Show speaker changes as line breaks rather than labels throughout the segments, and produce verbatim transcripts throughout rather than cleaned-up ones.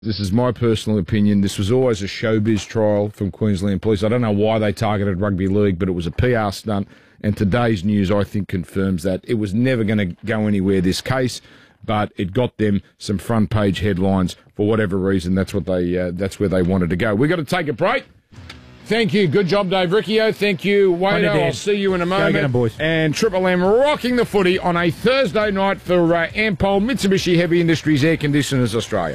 This is my personal opinion. This was always a showbiz trial from Queensland Police. I don't know why they targeted rugby league, but it was a P R stunt. And today's news, I think, confirms that. It was never going to go anywhere, this case, but it got them some front page headlines for whatever reason. That's what they. Uh, that's where they wanted to go. We've got to take a break. Thank you. Good job, Dave Riccio. Thank you, Wayno. I'll see you in a moment.
Go get 'em, boys.
And Triple M rocking the footy on a Thursday night for uh, Ampol Mitsubishi Heavy Industries Air Conditioners Australia.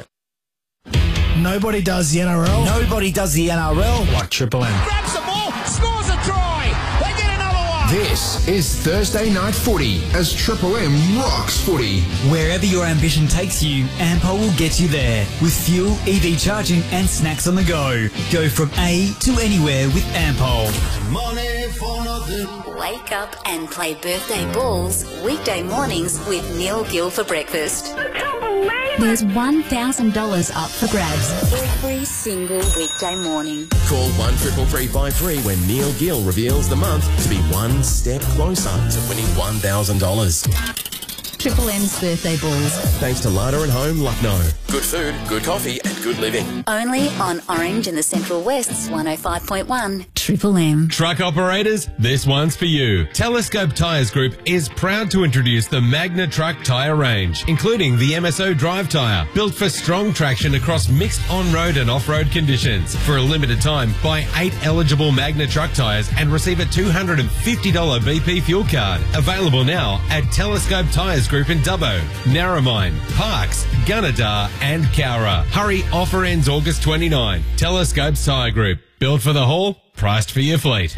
Nobody does the N R L.
Nobody does the N R L
like Triple M.
Grabs the ball, scores a try. They get another one.
This is Thursday Night Footy as Triple M rocks footy.
Wherever your ambition takes you, Ampol will get you there. With fuel, E V charging and snacks on the go. Go from A to anywhere with Ampol.
Money for nothing.
Wake up and play birthday balls weekday mornings with Neil Gill for breakfast. There's one thousand dollars up for grabs every single weekday morning.
Call one triple three five three when Neil Gill reveals the month to be one step closer to winning one thousand dollars.
Triple M's birthday balls.
Thanks to Lada and Home Lucknow. Good food, good coffee and good living.
Only on Orange and the Central West's one oh five point one. Triple M.
Truck operators, this one's for you. Telescope Tyres Group is proud to introduce the Magna Truck tyre range, including the M S O Drive tyre, built for strong traction across mixed on-road and off-road conditions. For a limited time, buy eight eligible Magna Truck tyres and receive a two hundred fifty dollars B P fuel card. Available now at Telescope Tyres Group in Dubbo, Narromine, Parks, Gunnedah and Cowra. Hurry, offer ends August twenty-ninth. Telescope Tyre Group. Built for the haul, priced for your fleet.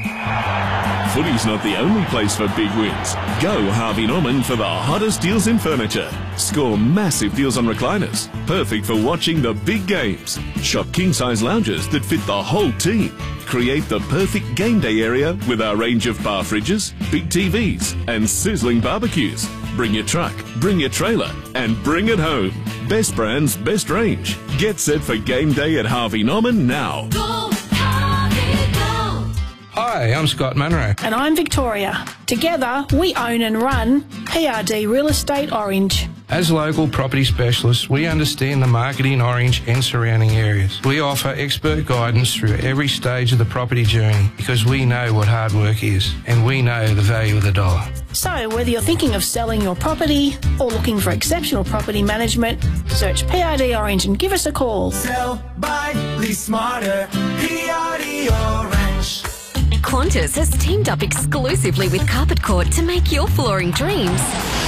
Footy's not the only place for big wins. Go Harvey Norman for the hottest deals in furniture. Score massive deals on recliners, perfect for watching the big games. Shop king-size lounges that fit the whole team. Create the perfect game day area with our range of bar fridges, big T Vs and sizzling barbecues. Bring your truck, bring your trailer and bring it home. Best brands, best range. Get set for game day at Harvey Norman now.
Go, Harvey, go.
Hi, I'm Scott Munro.
And I'm Victoria. Together, we own and run P R D Real Estate Orange.
As local property specialists, we understand the market in Orange and surrounding areas. We offer expert guidance through every stage of the property journey because we know what hard work is and we know the value of the dollar.
So whether you're thinking of selling your property or looking for exceptional property management, search P R D Orange and give us a call.
Sell, buy, lease smarter. P R D Orange.
Qantas has teamed up exclusively with Carpet Court to make your flooring dreams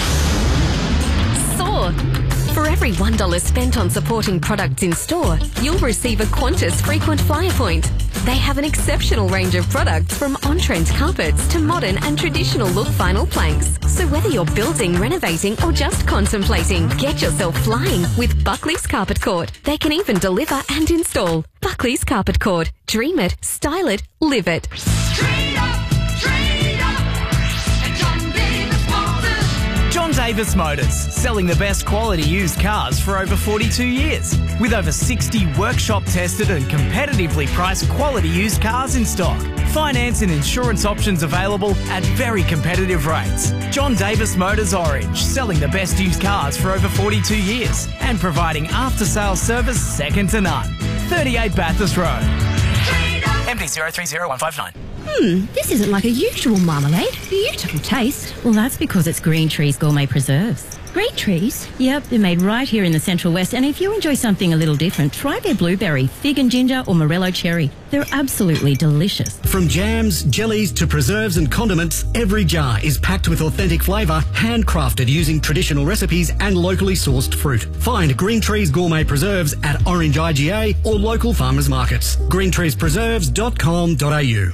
soar. For every one dollar spent on supporting products in store, you'll receive a Qantas frequent flyer point. They have an exceptional range of products from on-trend carpets to modern and traditional look vinyl planks. So whether you're building, renovating or just contemplating, get yourself flying with Buckley's Carpet Court. They can even deliver and install. Buckley's Carpet Court. Dream it, style it, live it.
Trade up, trade up at John Davis Motors.
John Davis Motors, selling the best quality used cars for over forty-two years. With over sixty workshop-tested and competitively priced quality used cars in stock. Finance and insurance options available at very competitive rates. John Davis Motors Orange, selling the best used cars for over forty-two years and providing after-sales service second to none. thirty-eight Bathurst Road. M D zero three zero one five nine.
Hmm, this isn't like a usual marmalade. Beautiful taste. Well, that's because it's Green Trees Gourmet Preserves. Green Trees? Yep, they're made right here in the Central West, and if you enjoy something a little different, try their blueberry, fig and ginger or morello cherry. They're absolutely delicious.
From jams, jellies to preserves and condiments, every jar is packed with authentic flavour, handcrafted using traditional recipes and locally sourced fruit. Find Green Trees Gourmet Preserves at Orange I G A or local farmers markets. green trees preserves dot com dot a u.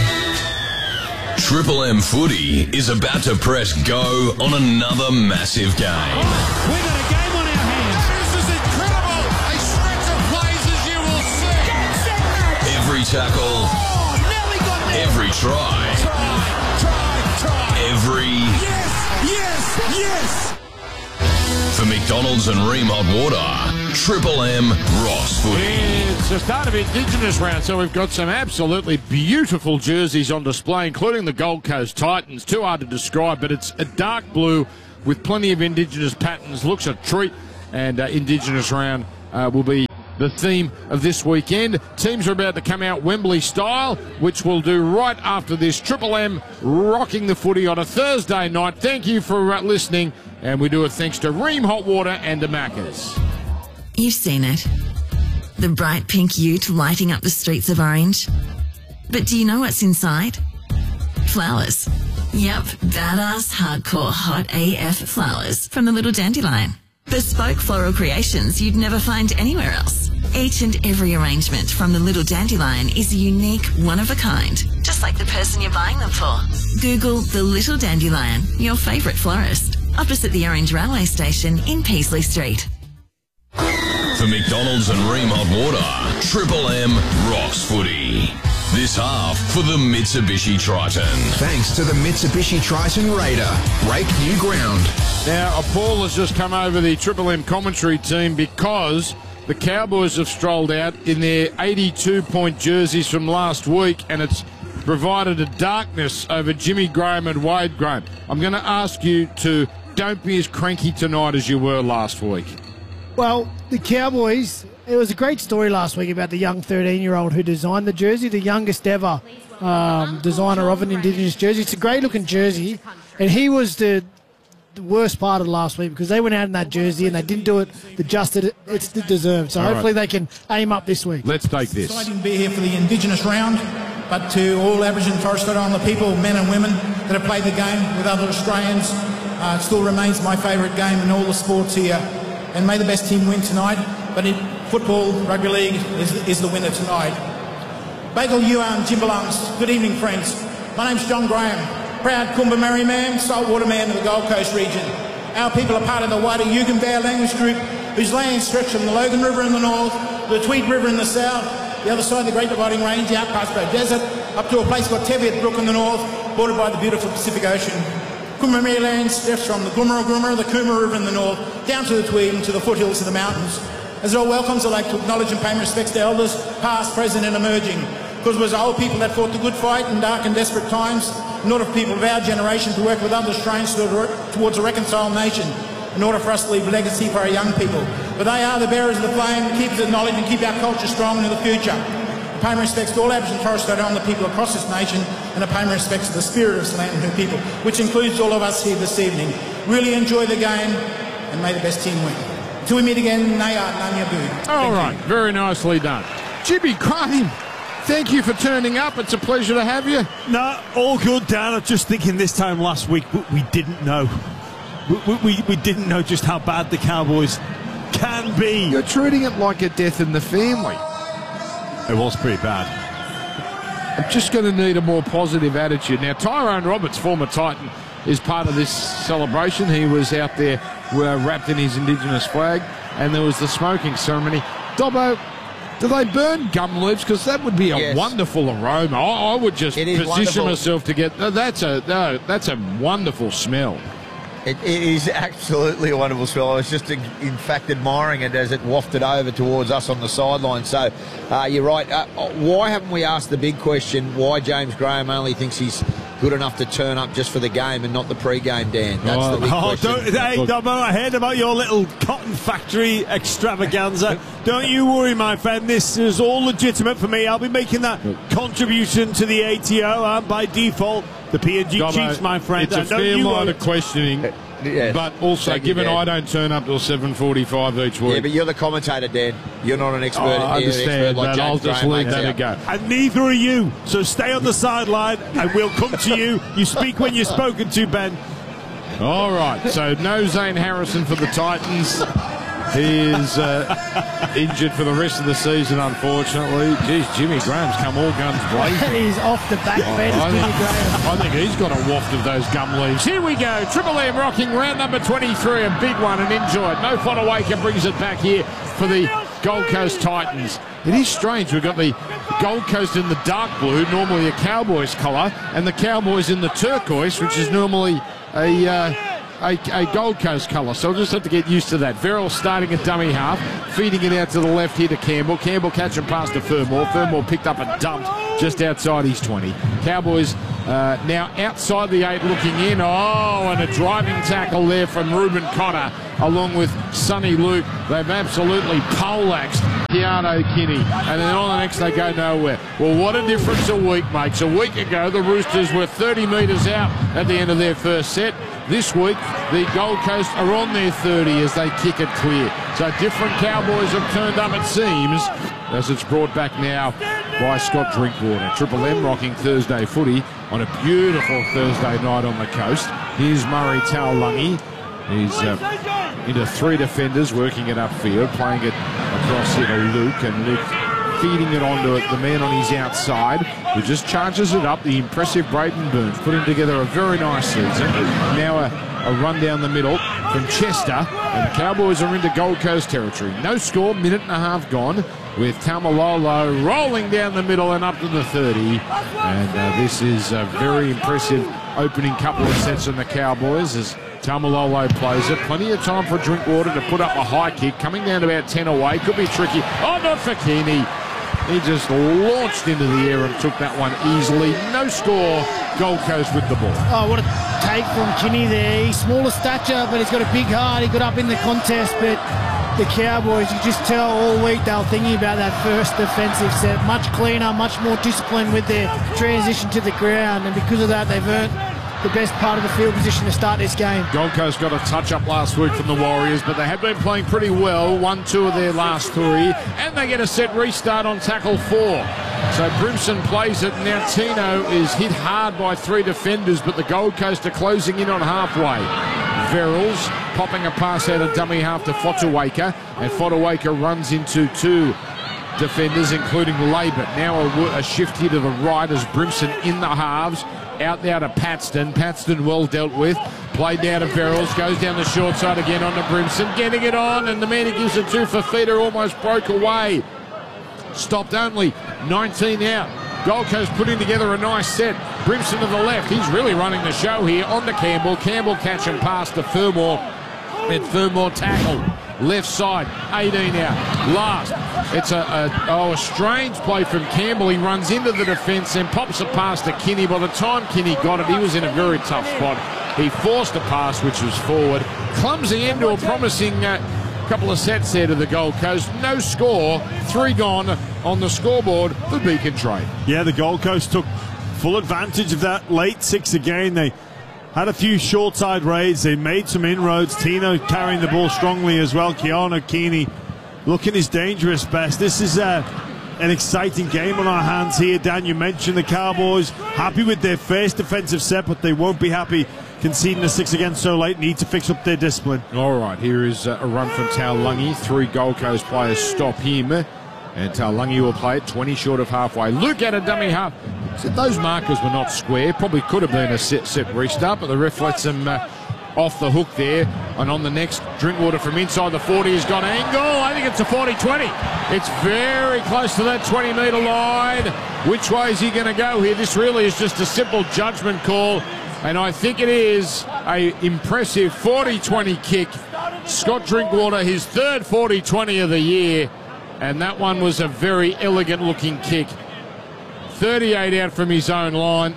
Triple M Footy is about to press go on another massive game.
Oh, we've got a game on our hands. This is incredible. A stretch of plays as you will see.
Every tackle,
oh, nearly got there.
every try,
try, try, try.
every...
Yes, yes, yes.
For McDonald's and Ream Hot Water, Triple M Ross Footy.
It's the start of Indigenous round, so we've got some absolutely beautiful jerseys on display, including the Gold Coast Titans. Too hard to describe, but it's a dark blue with plenty of Indigenous patterns. Looks a treat, and uh, Indigenous round uh, will be the theme of this weekend. Teams are about to come out Wembley style, which we'll do right after this. Triple M rocking the footy on a Thursday night. Thank you for uh, listening, and we do it thanks to Ream Hot Water and to Macca's.
You've seen it. The bright pink ute lighting up the streets of Orange. But do you know what's inside? Flowers. Yep, badass, hardcore, hot A F flowers from the Little Dandelion. Bespoke floral creations you'd never find anywhere else. Each and every arrangement from the Little Dandelion is unique, one of a kind, just like the person you're buying them for. Google the Little Dandelion, your favourite florist, opposite the Orange Railway Station in Peasley Street.
For McDonald's and Ream Hot Water, Triple M rocks footy. This half for the Mitsubishi Triton.
Thanks to the Mitsubishi Triton Raider. Break new ground.
Now, Paul has just come over the Triple M commentary team because the Cowboys have strolled out in their eighty-two point jerseys from last week, and it's provided a darkness over Jimmy Graham and Wade Graham. I'm going to ask you to don't be as cranky tonight as you were last week.
Well, the Cowboys, it was a great story last week about the young thirteen-year-old who designed the jersey, the youngest ever um, designer of an Indigenous jersey. It's a great-looking jersey, and he was the, the worst part of last week because they went out in that jersey and they didn't do it the justice it's deserved. So
All
hopefully
right.
they can aim up this week.
Let's take this.
Exciting to be here for the Indigenous round, but to all Aboriginal and Torres Strait Islander people, men and women that have played the game with other Australians, uh, it still remains my favourite game in all the sports here. And may the best team win tonight, but in football, rugby league is, is the winner tonight. Bagel Yuan Jimbalungs, good evening friends. My name's John Graham, proud Kumba man, saltwater man of the Gold Coast region. Our people are part of the wider Yugambeh language group whose lands stretch from the Logan River in the north, the Tweed River in the south, the other side of the Great Dividing Range, out past Bow Desert, up to a place called Teviot Brook in the north, bordered by the beautiful Pacific Ocean. Kumba land stretches from the Goomera Goomera, the Cooma River in the north, down to the Tweed and to the foothills of the mountains. As all welcomes, I'd like to acknowledge and pay my respects to elders, past, present and emerging, because it was old people that fought the good fight in dark and desperate times, in order for people of our generation to work with other Australians towards a reconciled nation, in order for us to leave a legacy for our young people. But they are the bearers of the flame, keepers of knowledge and keep our culture strong into the future. I pay my respects to all Aboriginal and Torres Strait Islander people across this nation, and I pay my respects to the spirit of this land and her people, which includes all of us here this evening. Really enjoy the game, and may the best team win. Till we meet again, Naya Nanyabu.
All right, very nicely done. Jimmy Graham, thank you for turning up. It's a pleasure to have you.
No, all good, Dan. I'm just thinking this time last week, we didn't know. We, we, we didn't know just how bad the Cowboys can be.
You're treating it like a death in the family.
It was pretty bad.
I'm just going to need a more positive attitude. Now, Tyrone Roberts, former Titan, is part of this celebration. He was out there uh, wrapped in his Indigenous flag, and there was the smoking ceremony. Dobbo, do they burn gum leaves? Because that would be a
Yes.
wonderful aroma. I, I would just
It is
position
wonderful.
myself to get... No, that's a no, that's a wonderful smell.
It, it is absolutely a wonderful smell. I was just, in in fact, admiring it as it wafted over towards us on the sideline. So, uh, you're right. Uh, why haven't we asked the big question, why James Graham only thinks he's good enough to turn up just for the game and not the pre-game, Dan? That's
Oh,
the big
Oh,
question.
don't, hey, Dobbo, I heard about your little cotton factory extravaganza. Don't you worry, my friend. This is all legitimate for me. I'll be making that contribution to the A T O and by default the P N G
Dobbo,
Chiefs, my friend.
It's a
And don't
fair
you
line
worry.
of questioning.
Yes.
But also,
Thank you,
given
Dan.
I don't turn up till seven forty-five each week.
Yeah, but you're the commentator, Dan. You're not an expert.
Oh, I
you're an expert
understand,
like
but
James
I'll just
Graham
leave
makes
that a
out.
go.
And neither are you. So stay on the sideline and we'll come to you. You speak when you're spoken to, Ben.
All right, so no Zane Harrison for the Titans. He is uh, injured for the rest of the season, unfortunately. Geez, Jimmy Graham's come all guns blazing.
He's off the back
Oh,
bench,
I,
Jimmy
think,
Graham.
I think he's got a waft of those gum leaves. Here we go. Triple M rocking round number twenty-three, a big one, and enjoy it. No Fodawaker brings it back here for the Gold Coast Titans. It is strange. We've got the Gold Coast in the dark blue, normally a Cowboys colour, and the Cowboys in the turquoise, which is normally a... Uh, A, a Gold Coast colour, so we'll just have to get used to that. Verrill starting at dummy half, feeding it out to the left here to Campbell. Campbell catching past to Fermor. Fermor picked up and dumped just outside his twenty. Cowboys uh, now outside the eight looking in. Oh, and a driving tackle there from Reuben Cotter
along with Sonny Luke. They've absolutely poleaxed Keanu Kinney, and then on the next they go nowhere. Well, what a difference a week makes. A week ago, the Roosters were thirty metres out at the end of their first set. This week, the Gold Coast are on their thirty as they kick it clear. So different Cowboys have turned up, it seems, as it's brought back now by Scott Drinkwater. Triple M rocking Thursday footy on a beautiful Thursday night on the coast. Here's Murray Taulagi. He's uh, into three defenders, working it upfield, playing it across here to Luke, and Luke feeding it onto it, the man on his outside, who just charges it up. The impressive Braden Burns putting together a very nice season. Now a, a run down the middle from Chester, and the Cowboys are into Gold Coast territory. No score, minute and a half gone, with Taumalolo rolling down the middle and up to the thirty. And uh, this is a very impressive opening couple of sets from the Cowboys as Taumalolo plays it. Plenty of time for Drinkwater to put up a high kick, coming down to about ten away. Could be tricky. Oh, not for Keaney. He just launched into the air and took that one easily. No score. Gold Coast with the ball.
Oh, what a take from Kinney there. He's smaller stature, but he's got a big heart. He got up in the contest, but the Cowboys, you just tell all week they were thinking about that first defensive set. Much cleaner, much more disciplined with their transition to the ground, and because of that, they've earned the best part of the field position to start this game.
Gold Coast got a touch-up last week from the Warriors, but they have been playing pretty well. Won two of their last three, and they get a set restart on tackle four. So Brimson plays it. Now Tino is hit hard by three defenders, but the Gold Coast are closing in on halfway. Verrills popping a pass out of dummy half to Fotuwaker, and Fotuwaker runs into two defenders, including Labour. Now a, a shift here to the right as Brimson in the halves. Out now to Paxton. Paxton well dealt with. Played down to Verrills. Goes down the short side again on to Brimson. Getting it on, and the man who gives it to Fafita almost broke away. Stopped only nineteen out. Gold Coast putting together a nice set. Brimson to the left. He's really running the show here. On to Campbell. Campbell catch and pass to Fermor. And Fermor tackle. Left side, eighteen out. Last. It's a, a, oh, a strange play from Campbell. He runs into the defence and pops a pass to Kinney. By the time Kinney got it, he was in a very tough spot. He forced a pass, which was forward. Clumsy end to a promising uh, couple of sets there to the Gold Coast. No score. Three gone on the scoreboard for Beacon Trade.
Yeah, the Gold Coast took full advantage of that late six again. They had a few short side raids. They made some inroads. Tino carrying the ball strongly as well. Keanu Kinney looking his dangerous best. This is uh, an exciting game on our hands here. Dan, you mentioned the Cowboys happy with their first defensive set, but they won't be happy conceding a six again so late. Need to fix up their discipline.
All right, here is uh, a run from Taulagi. Three Gold Coast players stop him, and Taulagi will play it twenty short of halfway. Luke at a dummy half. So those markers were not square. Probably could have been a set, set restart, but the ref lets them uh, off the hook there. And on the next, Drinkwater from inside the forty has got angle. I think it's a forty twenty. It's very close to that twenty metre line. Which way is he going to go here? This really is just a simple judgment call. And I think it is a impressive forty twenty kick. Scott Drinkwater, his third forty twenty of the year. And that one was a very elegant looking kick. thirty-eight out from his own line.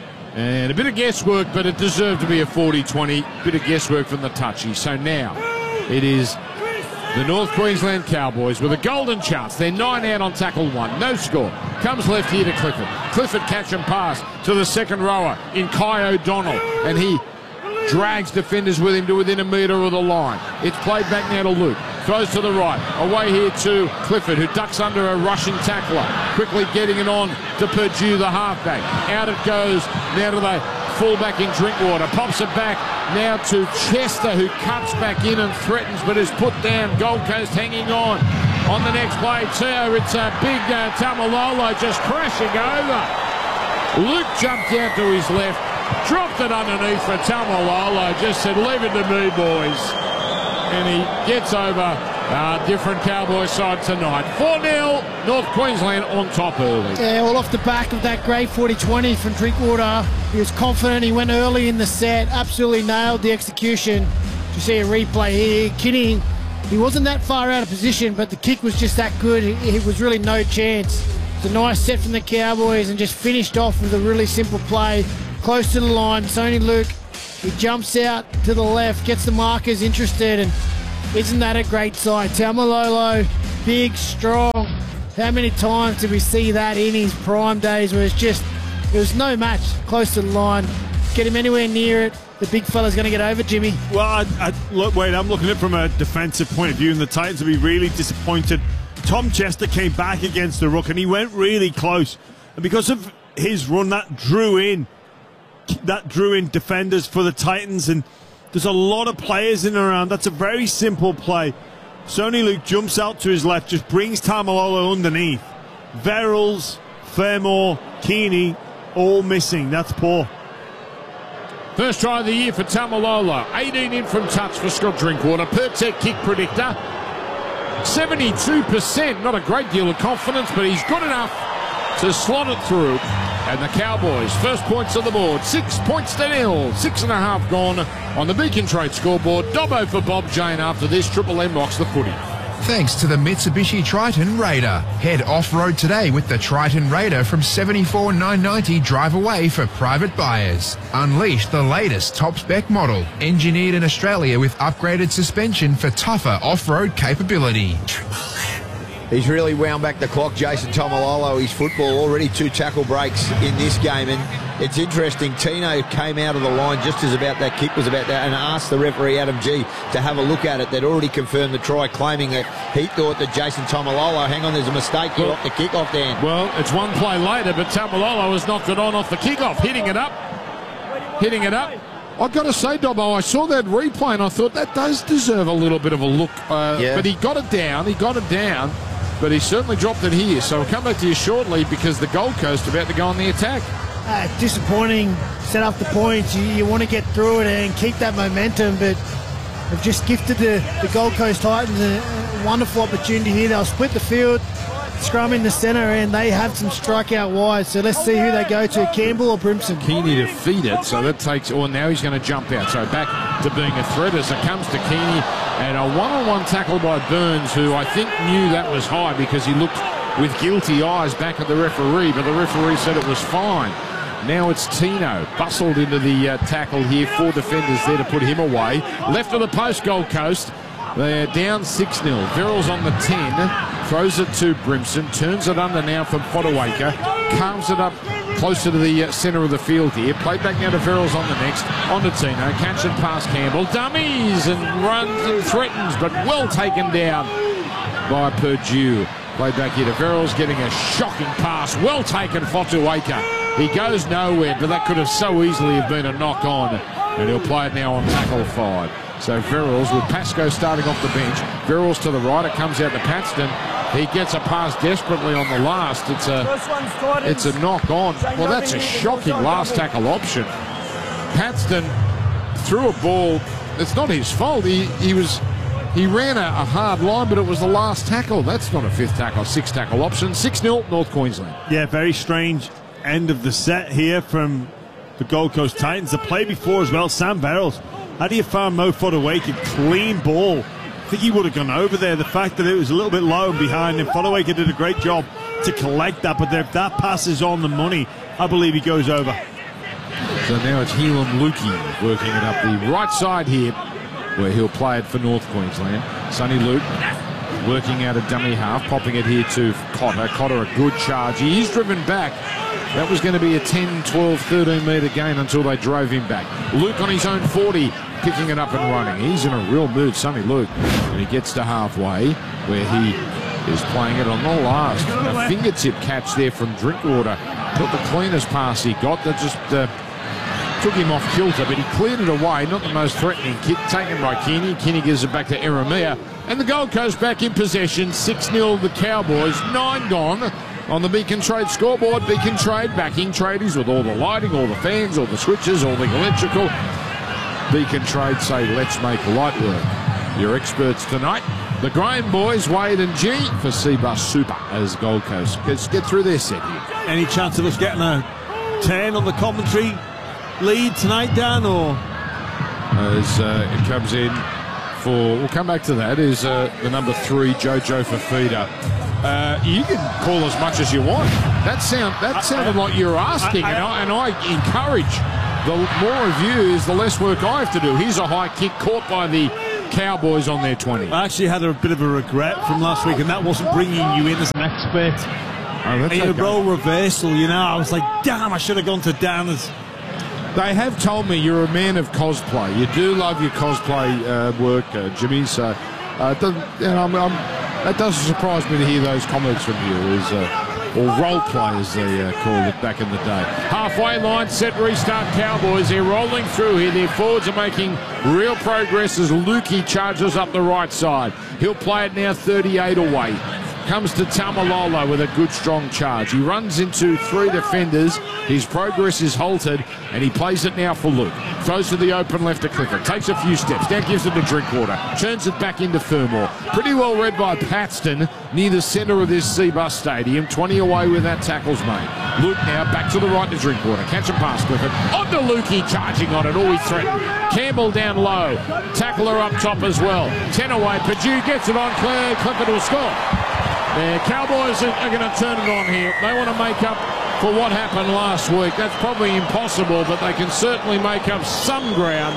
And a bit of guesswork, but it deserved to be a forty twenty. Bit of guesswork from the touchy. So now it is the North Queensland Cowboys with a golden chance. They're nine out on tackle one. No score. Comes left here to Clifford. Clifford catch and pass to the second rower in Kai O'Donnell. And he drags defenders with him to within a metre of the line. It's played back now to Luke. Throws to the right. Away here to Clifford, who ducks under a rushing tackler. Quickly getting it on to Purdue, the halfback. Out it goes now to the fullback in Drinkwater. Pops it back now to Chester, who cuts back in and threatens, but is put down. Gold Coast hanging on. On the next play, Teo, it's a big uh, Taumalolo just crashing over. Luke jumped out to his left, dropped it underneath for Taumalolo, just said, leave it to me, boys. And he gets over a uh, different Cowboy side tonight. four nil, North Queensland on top early.
Yeah, well, off the back of that great forty twenty from Drinkwater, he was confident. He went early in the set, absolutely nailed the execution. You see a replay here. Kinney, he wasn't that far out of position, but the kick was just that good. It was really no chance. It's a nice set from the Cowboys and just finished off with a really simple play. Close to the line, Sony Luke. He jumps out to the left, gets the markers interested, and Isn't that a great sight? Taumalolo, big, strong. How many times did we see that in his prime days where it's just, it was no match close to the line. Get him anywhere near it, the big fella's going to get over Jimmy.
Well, I, I, look, wait, I'm looking at it from a defensive point of view, and the Titans will be really disappointed. Tom Chester came back against the ruck, and he went really close. And because of his run, that drew in, that drew in defenders for the Titans, and there's a lot of players in and around. That's a very simple play. Sonny Luke jumps out to his left, just brings Taumalolo underneath. Verrills, Fairmore, Keeney, all missing. That's poor.
First try of the year for Taumalolo. eighteen in from touch for Scott Drinkwater. Per-tech kick predictor. seventy-two percent. Not a great deal of confidence, but he's good enough to slot it through. And the Cowboys, first points on the board. Six points to nil. Six and a half gone on the Beacon Trade scoreboard. Dobbo for Bob Jane after this. Triple M rocks the footy.
Thanks to the Mitsubishi Triton Raider. Head off-road today with the Triton Raider from seventy-four thousand nine hundred ninety dollars drive away for private buyers. Unleash the latest top-spec model, engineered in Australia with upgraded suspension for tougher off-road capability.
He's really wound back the clock, Jason Taumalolo. His football already two tackle breaks in this game, and it's interesting. Tino came out of the line just as about that kick was about that and asked the referee, Adam G, to have a look at it. They'd already confirmed the try, claiming that he thought that Jason Taumalolo, hang on, there's a mistake here off the kickoff, Dan.
Well, it's one play later, but Taumalolo has knocked it on off the kickoff, hitting it up, hitting it up. I've got to say, Dobbo, I saw that replay and I thought that does deserve a little bit of a look. Uh,
Yeah.
But he got it down, he got it down. But he certainly dropped it here. So we'll come back to you shortly because the Gold Coast are about to go on the attack.
Uh, disappointing, set up the points. You, you want to get through it and keep that momentum, but they've just gifted the, the Gold Coast Titans a, a wonderful opportunity here. They'll split the field, scrum in the centre, and they have some strikeout wide. So let's see who they go to, Campbell or Brimson.
Keeney to feed it, so that takes, or now he's going to jump out. So back to being a threat as it comes to Keeney. And a one-on-one tackle by Burns, who I think knew that was high because he looked with guilty eyes back at the referee, but the referee said it was fine. Now it's Tino, bustled into the uh, tackle here. Four defenders there to put him away. Left of the post, Gold Coast. They're down six nil. Verrills on the ten, throws it to Brimson, turns it under now from Fodawaker, carves it up closer to the uh, centre of the field here. Played back now to Verrills on the next, on to Tino, catch and pass Campbell, dummies and runs and threatens, but well taken down by Purdue. Played back here to Verrills, getting a shocking pass, well taken Fodawaker. He goes nowhere, but that could have so easily have been a knock on, and he'll play it now on tackle five. So Verrills with Pascoe starting off the bench. Verrills to the right. It comes out to Paxton. He gets a pass desperately on the last. It's a it's a knock on. Well, that's a shocking last tackle option. Paxton threw a ball. It's not his fault. He he was he ran a, a hard line, but it was the last tackle. That's not a fifth tackle, sixth tackle option. six nil North Queensland.
Yeah, very strange end of the set here from the Gold Coast Titans. The play before as well, Sam Verrills. How do you find Mo Fodawaker? Clean ball. I think he would have gone over there. The fact that it was a little bit low and behind him, Fodawaker did a great job to collect that, but if that pass is on the money, I believe he goes over.
So now it's Helam Lukey working it up the right side here, where he'll play it for North Queensland. Sonny Luke working out a dummy half, popping it here to Cotter. Cotter a good charge. He is driven back. That was going to be a ten, twelve, thirteen metre gain until they drove him back. Luke on his own forty, picking it up and running. He's in a real mood, Sonny Luke. And he gets to halfway, where he is playing it on the last. A fingertip catch there from Drinkwater. Not the cleanest pass he got. That just uh, took him off kilter, but he cleared it away. Not the most threatening kick taken by Kenny. Kenny gives it back to Eremia. And the Gold Coast back in possession. six nil the Cowboys. Nine gone. On the Beacon Trade scoreboard, Beacon Trade backing tradies with all the lighting, all the fans, all the switches, all the electrical. Beacon Trade say, let's make light work. Your experts tonight, the Graham boys, Wade and G, for Seabus Super as Gold Coast. Let's get through their set here.
Any chance of us getting a ten on the commentary lead tonight, Dan, or?
As uh, it comes in for, we'll come back to that, is uh, the number three, Jojo Fafita. Uh, you can call as much as you want. That sound that sounded like you were asking, and I, and I encourage the more of you is the less work I have to do. Here's a high kick caught by the Cowboys on their twenty.
I actually had a bit of a regret from last week, and that wasn't bringing you in as an expert.
Oh, that's
a
okay.
role reversal, you know. I was like, damn, I should have gone to Dan as.
They have told me you're a man of cosplay. You do love your cosplay uh, work, uh, Jimmy. So uh, it doesn't, you know, I'm, I'm, that doesn't surprise me to hear those comments from you. As, uh, or role play, as they uh, called it back in the day. Halfway line, set, restart, Cowboys. They're rolling through here. Their forwards are making real progress as Lukey charges up the right side. He'll play it now thirty-eight away. Comes to Tamalolo with a good, strong charge. He runs into three defenders. His progress is halted, and he plays it now for Luke. Throws to the open left to Clifford. Takes a few steps. Now gives it to Drinkwater. Turns it back into Fermor. Pretty well read by Paxton near the centre of this Seabus Stadium. twenty away with that tackles made. Luke now back to the right to Drinkwater. Catch and pass Clifford. On to Lukey, charging on it. All he threatened. Campbell down low. Tackler up top as well. ten away. Purdue gets it on. Claire. Clifford will score. The Cowboys are, are going to turn it on here. They want to make up for what happened last week. That's probably impossible, but they can certainly make up some ground.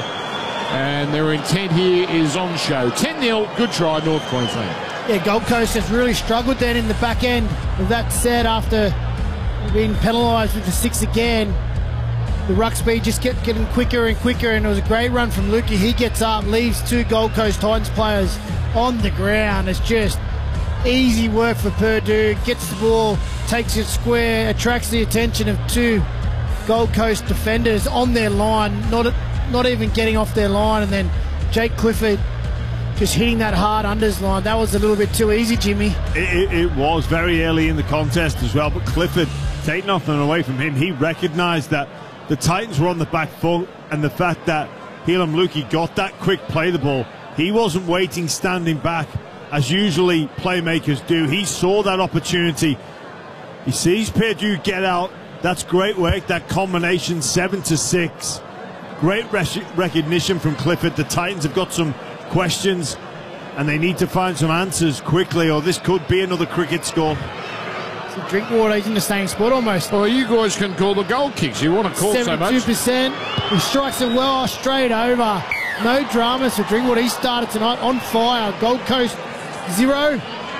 And their intent here is on show. ten nil, good try, North Queensland.
Yeah, Gold Coast has really struggled then in the back end of that set after being penalised with the six again. The ruck speed just kept getting quicker and quicker, and it was a great run from Lukey. He gets up, leaves two Gold Coast Titans players on the ground. It's just easy work for Purdue. Gets the ball, takes it square, attracts the attention of two Gold Coast defenders on their line, not not even getting off their line, and then Jake Clifford just hitting that hard unders line. That was a little bit too easy, Jimmy.
It, it, it was very early in the contest as well, but Clifford, taking nothing away from him, he recognised that the Titans were on the back foot, and the fact that Helam Lukey got that quick play the ball, he wasn't waiting, standing back, as usually playmakers do. He saw that opportunity. He sees Purdue get out. That's great work, that combination, seven to six. Great recognition from Clifford. The Titans have got some questions, and they need to find some answers quickly, or this could be another cricket score.
So Drinkwater, he's in the same spot almost.
Well, you guys can call the goal kicks. You want to call so much.
seventy-two percent. He strikes it well straight over. No dramas for Drinkwater. He started tonight on fire. Gold Coast zero.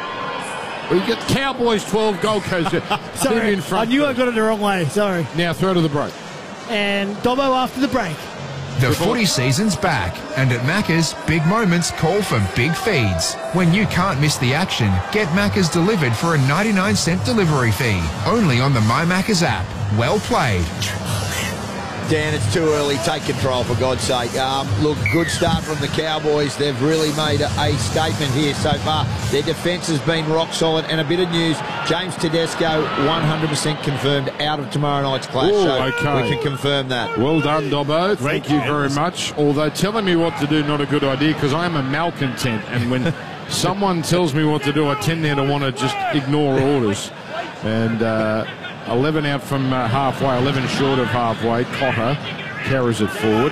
We get Cowboys twelve, Gold Coast.
Sorry,
in front.
I knew I got it the wrong way. Sorry.
Now throw to the break.
And Dobbo after the break.
The footy season's back, and at Macca's, big moments call for big feeds. When you can't miss the action, get Macca's delivered for a ninety-nine cent delivery fee. Only on the My Macca's app. Well played.
Dan, it's too early. Take control, for God's sake. Um, look, good start from the Cowboys. They've really made a, a statement here so far. Their defence has been rock solid. And a bit of news, James Tedesco, one hundred percent confirmed out of tomorrow night's clash.
Ooh,
so
okay.
we can confirm that.
Well done, Dobbo. Thank you very much. Although telling me what to do, not a good idea, because I am a malcontent. And when someone tells me what to do, I tend there to want to just ignore orders. And uh, eleven out from uh, halfway, eleven short of halfway. Cotter carries it forward.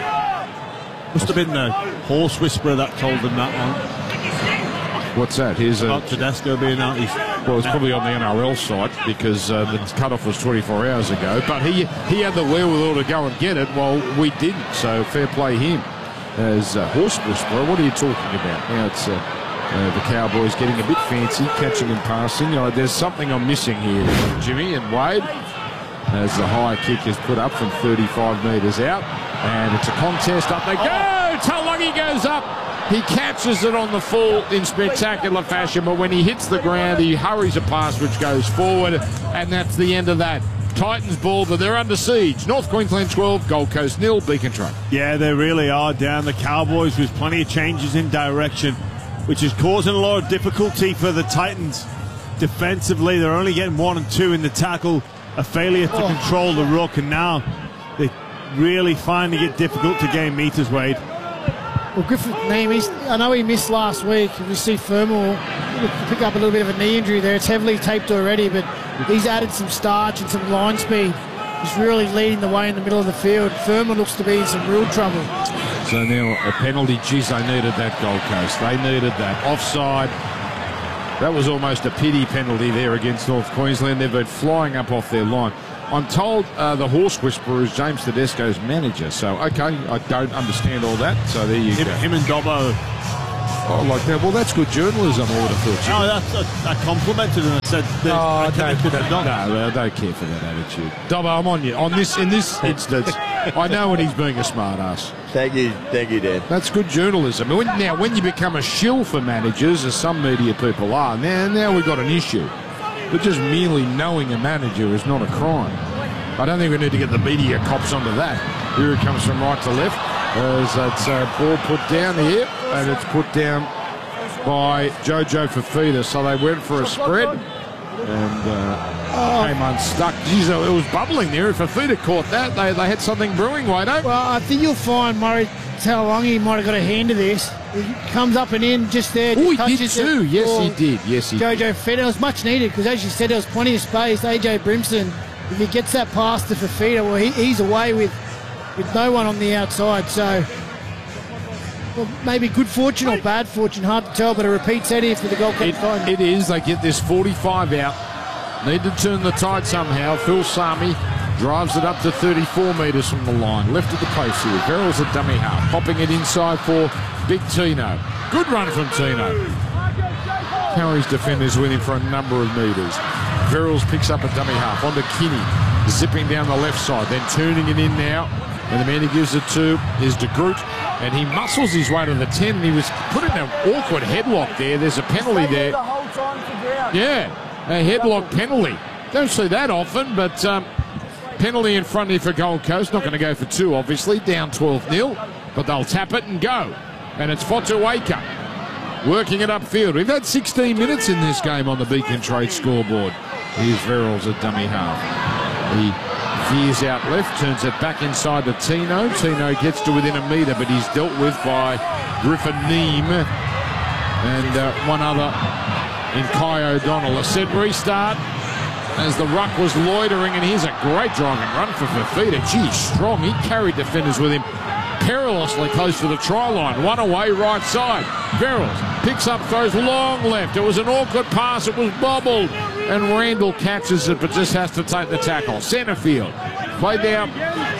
Must have been the horse whisperer that told them that one.
What's that? Here's
About
a
Tedesco being out. He's
well, it's probably on the N R L site because uh, the cut-off was twenty-four hours ago. But he he had the wherewithal to go and get it while we didn't. So fair play him. As uh, horse whisperer, what are you talking about? Now it's uh, uh, the Cowboys getting a bit fancy, catching and passing. You know, there's something I'm missing here, Jimmy and Wade. As the high kick is put up from thirty-five metres out, and it's a contest. Up they go. Oh. Taulagi goes up. He catches it on the full in spectacular fashion, but when he hits the ground, he hurries a pass which goes forward, and that's the end of that. Titans ball, but they're under siege. North Queensland twelve, Gold Coast nil, Beacon Truck.
Yeah, they really are down. The Cowboys with plenty of changes in direction, which is causing a lot of difficulty for the Titans. Defensively, they're only getting one and two in the tackle. A failure to oh. control the ruck, and now they're really finding it difficult to gain meters, Wade.
Well, Griffith Neame, he's, I know he missed last week. We see Fermor pick up a little bit of a knee injury there. It's heavily taped already, but he's added some starch and some line speed. He's really leading the way in the middle of the field. Fermor looks to be in some real trouble.
So now a penalty. Geez, they needed that, Gold Coast. They needed that. Offside. That was almost a pity penalty there against North Queensland. They've been flying up off their line. I'm told uh, the Horse Whisperer is James Tedesco's manager. So, okay, I don't understand all that. So there you
him,
go.
Him and Dobbo.
Oh, like that. Well, that's good journalism, I would have thought.
No, that's, I, I complimented him. I said,
oh,
I
don't,
could
no,
have done.
no, I don't care for that attitude. Dobbo, I'm on you. On this, in this instance, I know when he's being a smart ass.
Thank you, thank you, Dan.
That's good journalism. When, now, when you become a shill for managers, as some media people are, now, now we've got an issue. But just merely knowing a manager is not a crime. I don't think we need to get the media cops onto that. Here it comes from right to left. As it's a ball put down here, and it's put down by Jojo Fafita. So they went for a spread and uh, oh. came unstuck. Geez, it was bubbling there. If Fafita caught that, they, they had something brewing, Wado.
Well, I think you'll find Murray Taulagi might have got a hand to this. He comes up and in just there.
Oh, he did too. Yes, he did. Yes, he
Jojo
did.
Fafita. It was much needed because, as you said, there was plenty of space. A J Brimson, if he gets that pass to Fafita, well, he, he's away with, with no one on the outside. So, well, maybe good fortune or bad fortune, hard to tell, but a repeat set here for the Gold Coast Titans.
It is. They get this forty-five out. Need to turn the tide somehow. Phil Sami drives it up to thirty-four metres from the line. Left of the post here. Verrills a dummy half. Popping it inside for Big Tino. Good run from Tino. Carries defenders with him for a number of metres. Verrills picks up a dummy half onto Kinney. Zipping down the left side. Then turning it in now. And the man he gives it to is De Groot. And he muscles his way to the ten. And he was put in an awkward headlock there. There's a penalty there. Yeah, a headlock penalty. Don't see that often, but um, penalty in front here for Gold Coast. Not going to go for two, obviously. Down twelve nil. But they'll tap it and go. And it's Fotuaika working it upfield. We've had sixteen minutes in this game on the Beacon Trade scoreboard. Here's Verrills a dummy half. He veers out left, turns it back inside to Tino. Tino gets to within a metre, but he's dealt with by Griffin Neem and uh, one other in Kai O'Donnell. A set restart as the ruck was loitering, and here's a great driving run for Fafita. Gee, strong. He carried defenders with him perilously close to the try line. One away, right side. Verrills picks up, throws long left. It was an awkward pass. It was bobbled. And Randall catches it, but just has to take the tackle. Centre field. Played down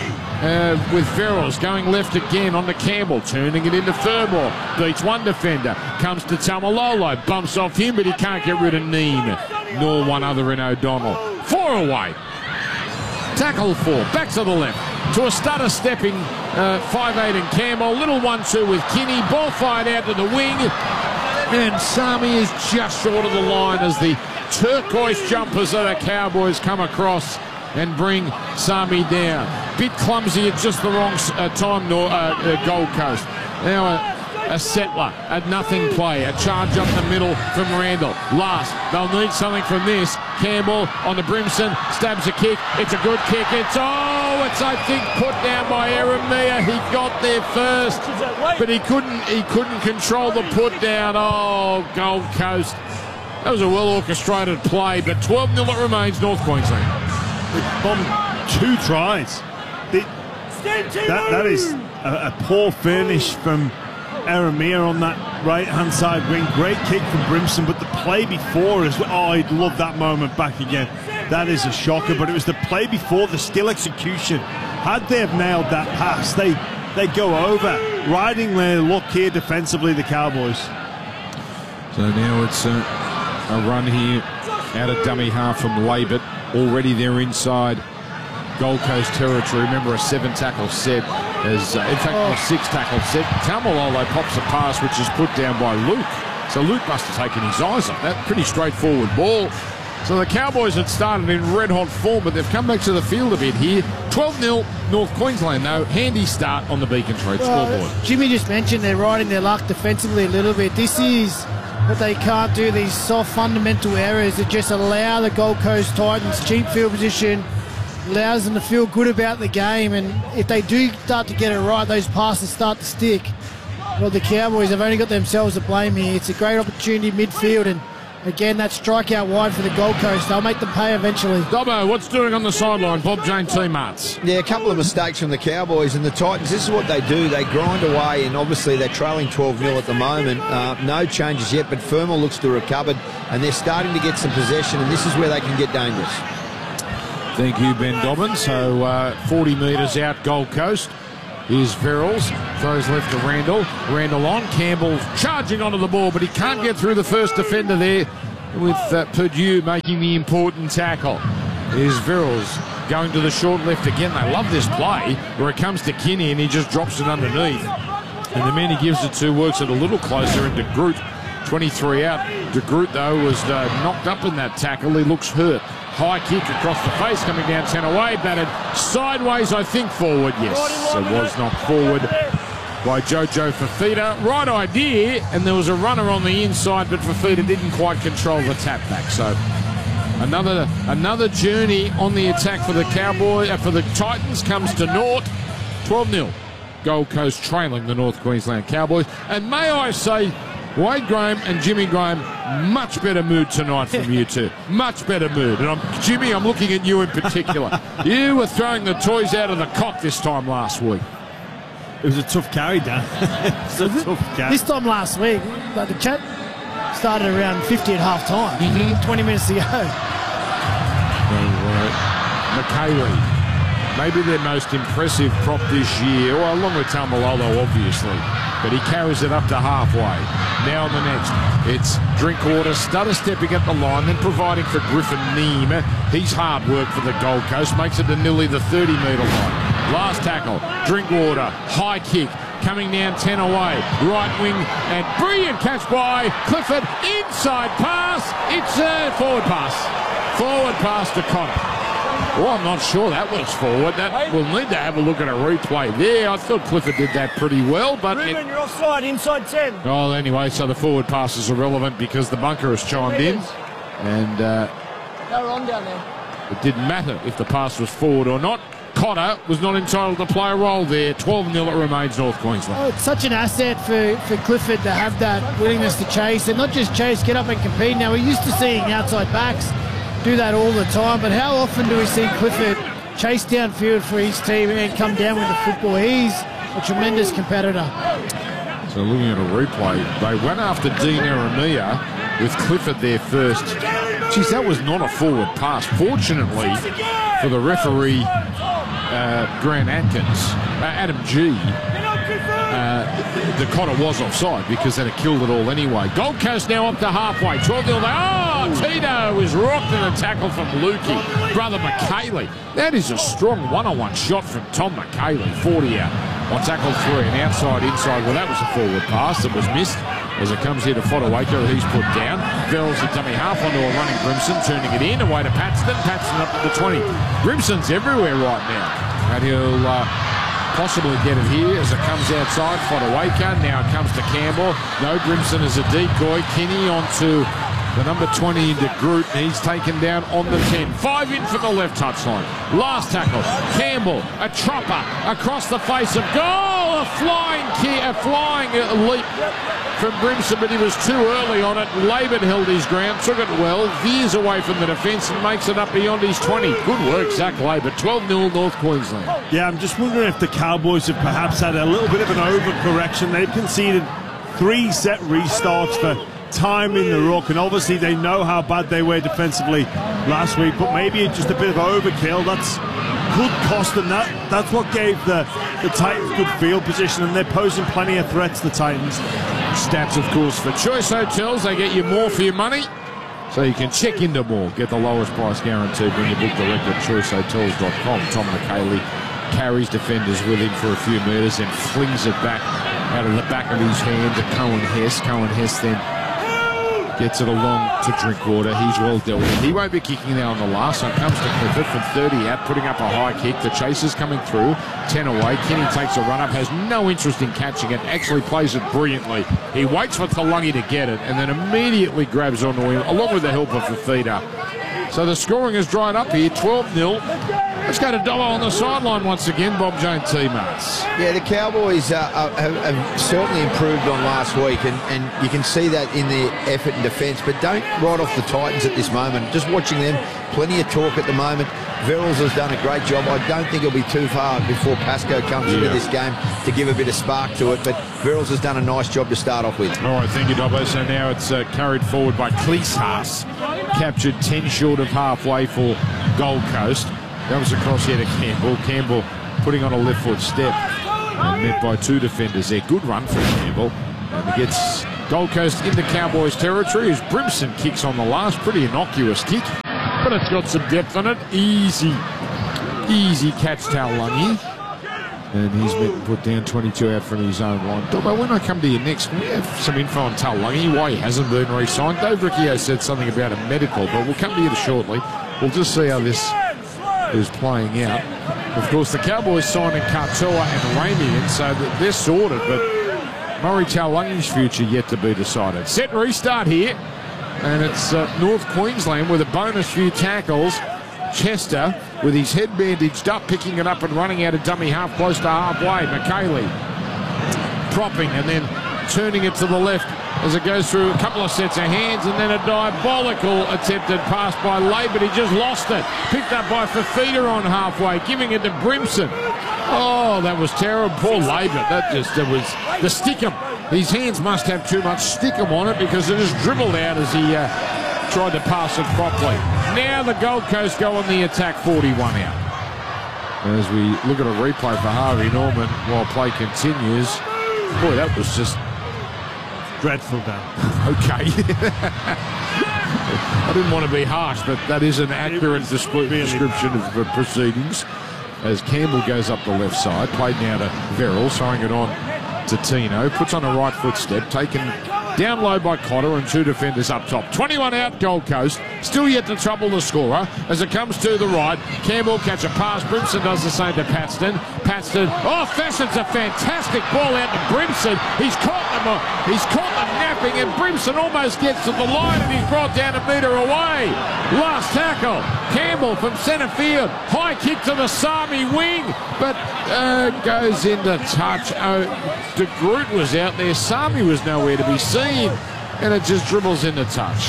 uh, with Verrills going left again on to Campbell. Turning it into Thurmore. Beats one defender. Comes to Tamalolo. Bumps off him, but he can't get rid of Neem. Nor one other in O'Donnell. Four away. Tackle four. Back to the left. To a stutter stepping uh, five eight in Campbell. Little one two with Kinney. Ball fired out to the wing. And Sami is just short of the line as the turquoise jumpers of the Cowboys come across and bring Sami down. Bit clumsy at just the wrong uh, time, nor, uh, uh, Gold Coast. Now a, a settler, a nothing play, a charge up the middle from Randall. Last, they'll need something from this. Campbell on the Brimson, stabs a kick. It's a good kick. It's, oh, it's, I think, put down by Eremia. He got there first, but he couldn't, he couldn't control the put down. Oh, Gold Coast. That was a well-orchestrated play, but twelve nil it remains, North Queensland.
They bombed two tries. They, that, that is a, a poor finish from Eremia on that right-hand side wing. Great kick from Brimson, but the play before is, oh, I'd love that moment back again. That is a shocker, but it was the play before, the skill execution. Had they have nailed that pass, they, they go over. Riding their luck here defensively, the Cowboys.
So now it's... Uh, A run here out of dummy half from Labert. Already they're inside Gold Coast territory. Remember, a seven tackle set. As, uh, in fact, oh. a six tackle set. Tamalolo pops a pass which is put down by Luke. So Luke must have taken his eyes off that. Pretty straightforward ball. So the Cowboys had started in red hot form, but they've come back to the field a bit here. twelve nil North Queensland, though. Handy start on the Beacon Trade well, scoreboard.
Jimmy just mentioned they're riding their luck defensively a little bit. This is what they can't do, these soft fundamental errors that just allow the Gold Coast Titans cheap field position, allows them to feel good about the game, and if they do start to get it right, those passes start to stick. Well, the Cowboys have only got themselves to blame here. It's a great opportunity midfield, and again, that strikeout wide for the Gold Coast. They'll make them pay eventually.
Dobbo, what's doing on the sideline? Bob Jane T-Marts.
Yeah, a couple of mistakes from the Cowboys and the Titans. This is what they do. They grind away, and obviously they're trailing twelve nil at the moment. Uh, no changes yet, but Fermor looks to recover, and they're starting to get some possession, and this is where they can get dangerous.
Thank you, Ben Dobbin. So uh, forty metres out Gold Coast. Here's Verrills, throws left to Randall. Randall on, Campbell charging onto the ball, but he can't get through the first defender there with uh, Purdue making the important tackle. Here's Verrills going to the short left again. They love this play where it comes to Kinney and he just drops it underneath. And the man he gives it to works it a little closer, and De Groot, twenty-three out. De Groot, though, was uh, knocked up in that tackle. He looks hurt. High kick across the face, coming down ten away, batted sideways, I think forward. Yes, it was not forward by Jojo Fafita. Right idea, and there was a runner on the inside, but Fafita didn't quite control the tap back. So another another journey on the attack for the Cowboys, uh, for the Titans comes to naught. twelve nil. Gold Coast trailing the North Queensland Cowboys. And may I say, Wade Graham and Jimmy Graham, much better mood tonight from you two. Much better mood. And I'm, Jimmy, I'm looking at you in particular. You were throwing the toys out of the cot this time last week.
It was a tough carry, Dan. It was a tough carry.
This time last week, like the chat started around fifty at half time. Mm-hmm. twenty minutes to go.
McKaylee, maybe their most impressive prop this year, well, along with Taumalolo, obviously. But he carries it up to halfway. Now on the next, it's Drinkwater, stutter stepping at the line, then providing for Griffin Neem. He's hard work for the Gold Coast, makes it to nearly the thirty metre line. Last tackle, Drinkwater, high kick, coming down ten away. Right wing, and brilliant catch by Clifford. Inside pass, it's a forward pass. Forward pass to Connor. Well, I'm not sure that was forward. That we'll need to have a look at a replay there. I thought Clifford did that pretty well, but
Ruben,
it,
you're offside, inside ten.
Oh, anyway, so the forward pass is irrelevant because the bunker has chimed in, and uh,
they were on down there.
It didn't matter if the pass was forward or not. Cotter was not entitled to play a role there. twelve nil it remains North Queensland.
Oh, it's such an asset for, for Clifford to have that willingness to chase, and not just chase, get up and compete. Now, we're used to seeing outside backs do that all the time, but how often do we see Clifford chase downfield for his team and come down with the football? He's a tremendous competitor.
So looking at a replay, they went after Dean Aramia with Clifford there first. Geez, that was not a forward pass. Fortunately for the referee, uh, Grant Atkins, uh, Adam G, uh, the Cotter was offside because then it killed it all anyway. Gold Coast now up to halfway. twelve nil. Oh, Tito is rocked in a tackle from Lukey. Brother McKaylee. That is a strong one-on-one shot from Tom McKaylee. forty out on tackle three. And outside, inside. Well, that was a forward pass that was missed as it comes here to Fodawaker. He's put down. Verrills a dummy half onto a running Grimson, turning it in. Away to Paxton. Paxton up to the twenty. Grimson's everywhere right now. And he'll uh, possibly get it here as it comes outside. Fodawaker. Now it comes to Campbell. No, Grimson is a decoy. Kinney onto the number twenty into Groot, and he's taken down on the ten. Five in from the left touchline. Last tackle. Campbell, a chopper across the face of goal. A flying key, a flying leap from Grimson, but he was too early on it. Laban held his ground, took it well, veers away from the defence and makes it up beyond his twenty. Good work, Zach Laban. twelve nil North Queensland.
Yeah, I'm just wondering if the Cowboys have perhaps had a little bit of an overcorrection. They've conceded three set restarts for time in the ruck, and obviously they know how bad they were defensively last week, but maybe it's just a bit of overkill. That's could cost them that. That's what gave the, the Titans good field position, and they're posing plenty of threats, the Titans.
Stats, of course, for Choice Hotels. They get you more for your money, so you can check into more. Get the lowest price guaranteed when you book direct at choice hotels dot com. Tom McKaylee carries defenders with him for a few metres and flings it back out of the back of his hand to Cohen Hess. Cohen Hess then gets it along to Drinkwater. He's well dealt with. He won't be kicking now on the last. So it comes to Clifford from thirty out, putting up a high kick. The chaser's coming through. ten away. Kenny takes a run up, has no interest in catching it, actually plays it brilliantly. He waits for Talangi to get it and then immediately grabs onto him, along with the help of Fafita. So the scoring has dried up here, twelve nil. Let's go to Dollar on the sideline once again, Bob Jones teammates.
Yeah, the Cowboys uh, have, have certainly improved on last week, and, and you can see that in their effort and defence, but don't write off the Titans at this moment. Just watching them, plenty of talk at the moment. Verrills has done a great job. I don't think it'll be too far before Pascoe comes yeah. into this game to give a bit of spark to it, but Verrills has done a nice job to start off with.
All right, thank you, Dobbo. So now it's uh, carried forward by Cleese Haas, captured ten short of halfway for Gold Coast. That was a crosshair to Campbell. Campbell putting on a left foot step and met by two defenders there. Good run from Campbell. And he gets Gold Coast into Cowboys territory as Brimson kicks on the last. Pretty innocuous kick, but it's got some depth on it. Easy, easy catch, Taulagi. And he's been put down twenty-two out from his own line. Dobbo, when I come to you next, can we have some info on Taulagi, why he hasn't been re-signed? Dave Riccio said something about a medical, but we'll come to you shortly. We'll just see how this is playing out. Of course, the Cowboys signing Katoa and Ramey in, so that they're sorted, but Murray Taulagi's future yet to be decided. Set restart here, and it's uh, North Queensland with a bonus few tackles. Chester with his head bandaged up, picking it up and running out of dummy half, close to halfway. McKaylee propping and then turning it to the left as it goes through a couple of sets of hands, and then a diabolical attempted pass by Lay, but he just lost it. Picked up by Fafita on halfway, giving it to Brimson. Oh, that was terrible. Poor Labour. That just, it was the stickum. His hands must have too much stickum on it because it just dribbled out as he uh, tried to pass it properly. Now the Gold Coast go on the attack, forty-one out. As we look at a replay for Harvey Norman while play continues. Boy, that was just
dreadful, Dan.
Okay. I didn't want to be harsh, but that is an accurate description of the proceedings. As Campbell goes up the left side, played now to Verrill, throwing it on to Tino, puts on a right foot step, taken down low by Cotter and two defenders up top. twenty-one out, Gold Coast. Still yet to trouble the scorer as it comes to the right. Campbell catch a pass. Brimson does the same to Paxton. Paxton. Oh, Fesson's a fantastic ball out to Brimson. He's caught them. He's caught them napping, and Brimson almost gets to the line, and he's brought down a metre away. Last tackle. Campbell from centre field. High kick to the Sami wing, but uh, goes into touch. Oh, De Groot was out there. Sami was nowhere to be seen, and it just dribbles into touch.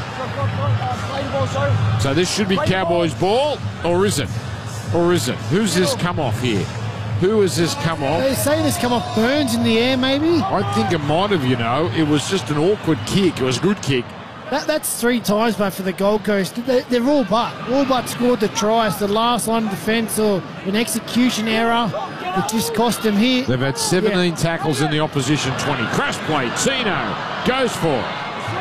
So this should be Cowboys ball, or is it? Or is it? Who's this come off here? Who has this come off?
They say this come off Burns in the air, maybe?
I think it might have, you know. It was just an awkward kick. It was a good kick.
That, that's three times, mate, for the Gold Coast. They, they're all but. All but scored the tries. The last line of defence or an execution error that just cost them here.
They've had seventeen
yeah.
tackles in the opposition twenty. Crash play. Tino goes for it.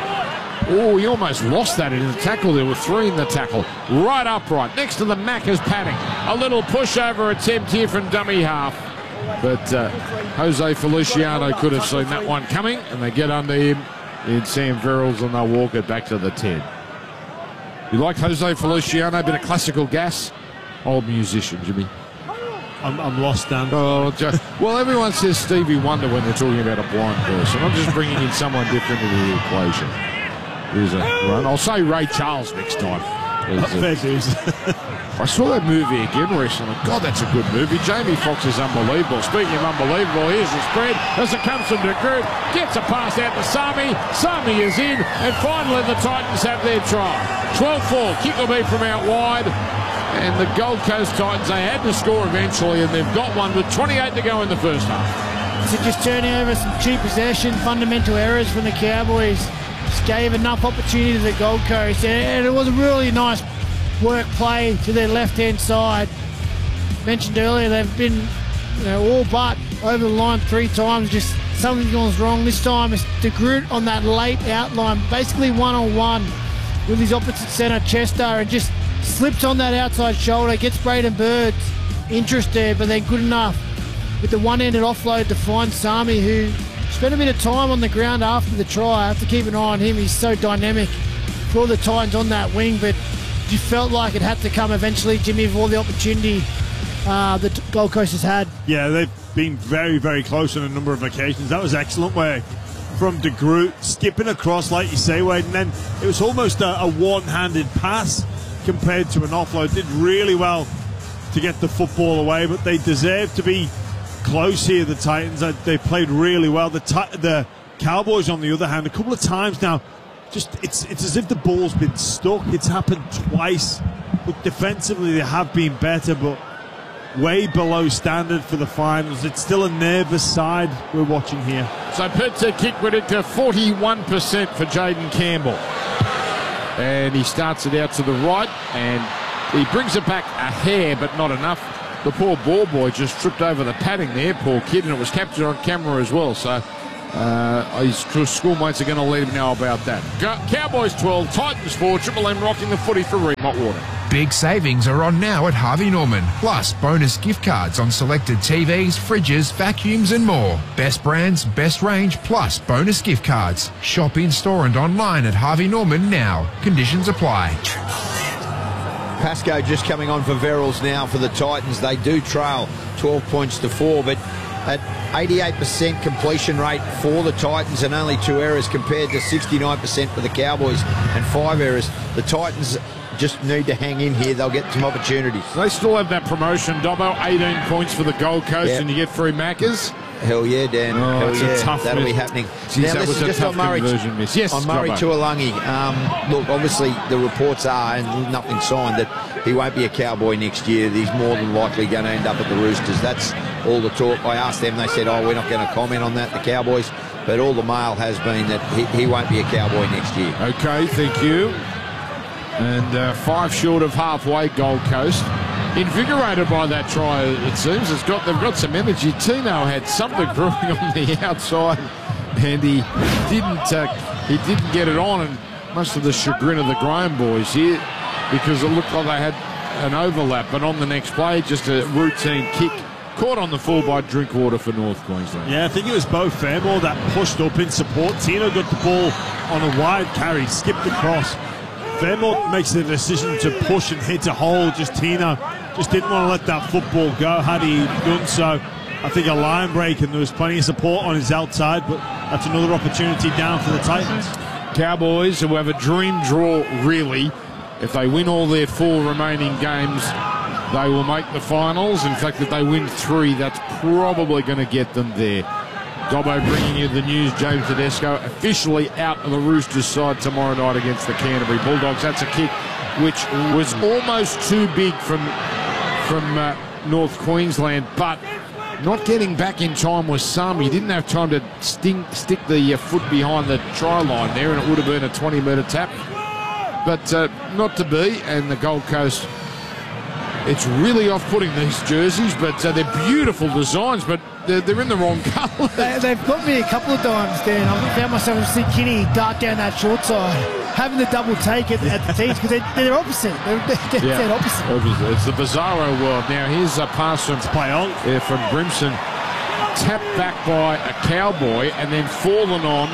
Oh, he almost lost that in the tackle. There were three in the tackle. Right upright, next to the Macca's padding. A little pushover attempt here from dummy half. But uh, Jose Feliciano could have seen that one coming, and they get under him in Sam Verrills, and they'll walk it back to the ten. You like Jose Feliciano? Bit of classical gas? Old musician, Jimmy.
I'm, I'm lost, Dan.
Oh, just, well, everyone says Stevie Wonder when they're talking about a blind person. I'm just bringing in someone different into the equation. Here's a run. I'll say Ray Charles next time.
Fair dues.
I saw that movie again recently. God, that's a good movie. Jamie Foxx is unbelievable. Speaking of unbelievable, here's the spread as it comes from De Groot. Gets a pass out to Sami. Sami is in, and finally the Titans have their try. twelve four. Kick will be from out wide. And the Gold Coast Titans, they had to score eventually, and they've got one with twenty-eight to go in the first half.
So just turning over some cheap possession, fundamental errors from the Cowboys. Just gave enough opportunity to the Gold Coast, and it was a really nice work play to their left-hand side. Mentioned earlier, they've been, you know, all but over the line three times. Just something goes wrong. This time it's De Groot on that late outline, basically one-on-one with his opposite centre, Chester, and just slips on that outside shoulder, gets Braden Birds interested, but then good enough with the one-handed offload to find Sami, who spent a bit of time on the ground after the try. I have to keep an eye on him. He's so dynamic for the Titans on that wing, but you felt like it had to come eventually, Jimmy, for all the opportunity uh, that Gold Coast has had.
Yeah, they've been very, very close on a number of occasions. That was excellent work from De Groot, skipping across, like you say, Wade, and then it was almost a, a one-handed pass compared to an offload. Did really well to get the football away, but they deserve to be close here, the Titans. They played really well. The the Cowboys, on the other hand, a couple of times now, just it's it's as if the ball's been stuck. It's happened twice. But defensively, they have been better, but way below standard for the finals. It's still a nervous side we're watching here.
So Pitts kick predictor forty-one percent for Jaden Campbell. And he starts it out to the right, and He brings it back a hair, but not enough. The poor ball boy just tripped over the padding there, poor kid, and it was captured on camera as well. So uh, his schoolmates are going to let him know about that. Cowboys twelve, Titans four, Triple M rocking the footy for Ream Hot Water.
Big savings are on now at Harvey Norman. Plus, bonus gift cards on selected T Vs, fridges, vacuums and more. Best brands, best range, plus bonus gift cards. Shop in-store and online at Harvey Norman now. Conditions apply.
Pascoe just coming on for Verrills now for the Titans. They do trail twelve points to four, but at eighty-eight percent completion rate for the Titans and only two errors compared to sixty-nine percent for the Cowboys and five errors. The Titans just need to hang in here. They'll get some opportunities.
They still have that promotion, Dobbo. eighteen points for the Gold Coast,
yep.
and you get free Maccas.
Hell yeah, Dan.
Oh,
Hell
it's
yeah.
a tough
That'll
miss.
be happening.
Jeez,
now,
that was a
just
tough
on Murray,
conversion miss. Yes,
on Murray Tuolangi. Um, look, obviously the reports are, and nothing signed, that he won't be a Cowboy next year. He's more than likely going to end up at the Roosters. That's all the talk. I asked them, they said, oh, we're not going to comment on that, the Cowboys. But all the mail has been that he, he won't be a Cowboy next year.
Okay, thank you. And uh, five short of halfway, Gold Coast. Invigorated by that try, it seems. It's got they've got some energy. Tino had something brewing on the outside, and he didn't uh, he didn't get it on, and much to the chagrin of the Graham boys here, because it looked like they had an overlap. But on the next play, just a routine kick caught on the full by Drinkwater for North Queensland.
Yeah, I think it was Beau Fermor that pushed up in support. Tino got the ball on a wide carry, skipped across. Fermor makes the decision to push and hit a hole. Just Tino just didn't want to let that football go. Had he done so, I think a line break, and there was plenty of support on his outside, but that's another opportunity down for the Titans.
Cowboys, who have a dream draw, really. If they win all their four remaining games, they will make the finals. In fact, if they win three, that's probably going to get them there. Dobbo bringing you the news. James Tedesco officially out of the Roosters side tomorrow night against the Canterbury Bulldogs. That's a kick which was almost too big from, from uh, North Queensland, but not getting back in time was some. He didn't have time to sting, stick the uh, foot behind the try line there, and it would have been a twenty metre tap. But uh, not to be, and the Gold Coast, it's really off-putting, these jerseys, but uh, they're beautiful designs, but they're, they're in the wrong colour.
They, they've got me a couple of times, Dan. I found myself seeing Kinney dart down that short side, having the double take at, at the teams, because they're, they're opposite. They're, they're,
Yeah.
they're opposite.
Obviously, it's the bizarro world. Now, here's a pass from,
play on.
Yeah, from Brimson, tapped back by a Cowboy, and then fallen on